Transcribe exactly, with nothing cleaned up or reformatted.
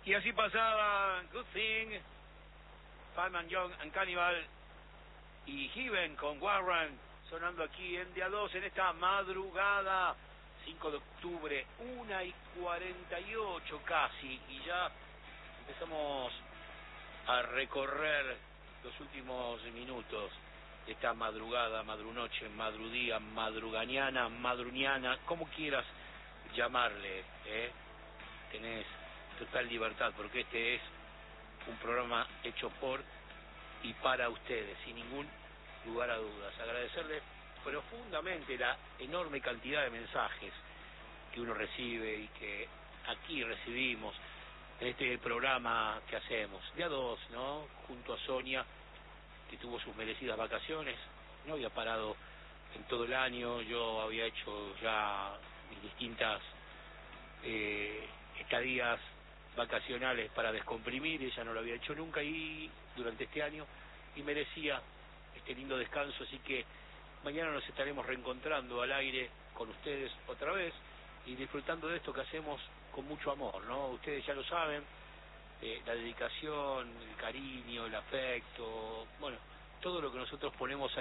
Y así pasaba Good Thing, Fireman Young and Cannibal y Heaven con Warren, sonando aquí en Día dos en esta madrugada, cinco de octubre, una y cuarenta y ocho casi, y ya empezamos a recorrer los últimos minutos de esta madrugada, madrunoche, madrudía, madrugañana, madruniana, como quieras llamarle, ¿eh? Tenés total libertad, porque este es un programa hecho por y para ustedes, sin ningún lugar a dudas. Agradecerle profundamente la enorme cantidad de mensajes que uno recibe y que aquí recibimos en este programa que hacemos, Día dos, ¿no? Junto a Sonia, que tuvo sus merecidas vacaciones, no había parado en todo el año, yo había hecho ya mis distintas eh, estadías vacacionales para descomprimir, ella no lo había hecho nunca y durante este año, y merecía este lindo descanso, así que mañana nos estaremos reencontrando al aire con ustedes otra vez y disfrutando de esto que hacemos con mucho amor, ¿no? Ustedes ya lo saben, eh, la dedicación, el cariño, el afecto, bueno, todo lo que nosotros ponemos